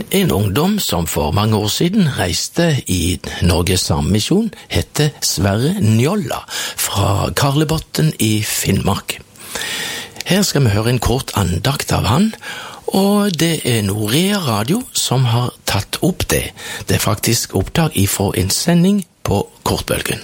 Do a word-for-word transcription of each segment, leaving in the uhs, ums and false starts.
En ungdom som for mange år siden reiste i Norges Samemission heter Sverre Njolla fra Karlebotn i Finnmark. Her skal vi høre en kort andakt av han, og det er Norea Radio som har tatt opp det. Det er faktisk opptak ifra en sending på kortbølgen.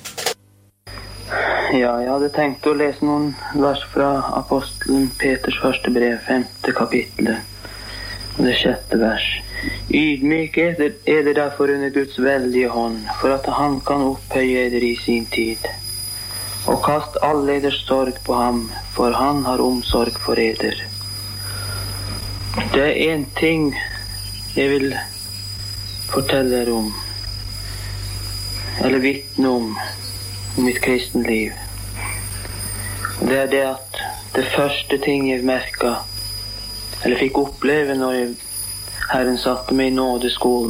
Ja, jeg hadde tenkt å lese noen vers fra apostelen Peters første brev, femte kapitlet, og det sjette vers. Ydmyk er det derfor under Guds veldige hånd, for at han kan opphøye eder i sin tid. Og kast all eders sorg på ham, for han har omsorg for eder. Det er en ting jeg vil fortelle dere om, eller vitne om, om mitt kristenliv. Og det er det at det første ting jeg merket, eller fikk oppleve når jeg, Herren satte meg i nådeskolen,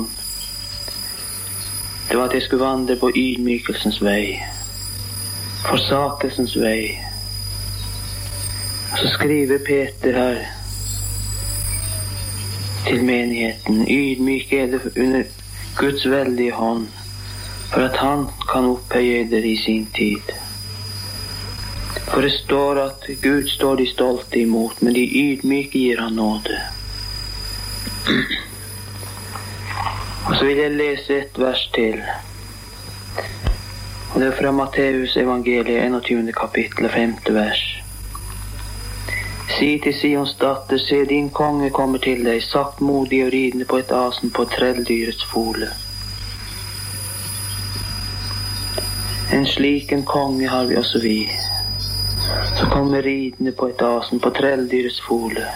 det var at jeg skulle vandre på ydmykelsens vei, forsakelsens vei. Og så skriver Peter her til menigheten: ydmyk er det under Guds veldige hånd, for at han kan opphøye dere i sin tid. For det står at Gud står de stolte imot, men de ydmyke gir han nåde. Og så vil jeg lese et vers til. Og det er fra Matteus evangeliet, enogtyvende kapittel, femte vers. Si til Sions datter, se din konge kommer til deg, saktmodig og ridende på et asen på trelldyrets fole. En slik en konge har vi også vi, som kommer ridende på et asen på trelldyrets fole.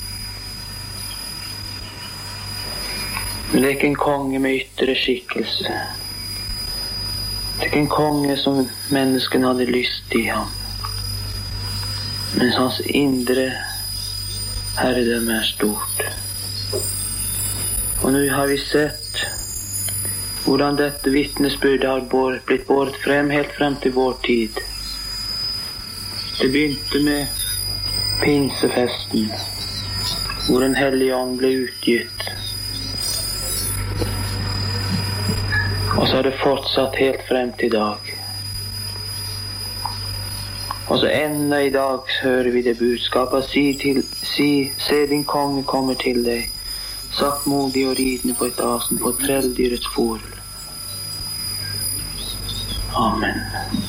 Men det er ikke en konge med ytre skikkelse. Det er ikke en konge som mennesken hadde lyst i ham. Men hans indre herredømme er stort. Og nå har vi sett hvordan dette vittnesbyrdet har blitt båret frem helt frem til vår tid. Det begynte med pinsefesten, hvor Den hellige ånd ble utgitt. Og så har det fortsatt helt frem til i dag. Og så enda i dag hører vi det budskapet: si til, si, se din konge kommer til deg, saktmodig og ridende på et asen på trelldyrets fole. Amen.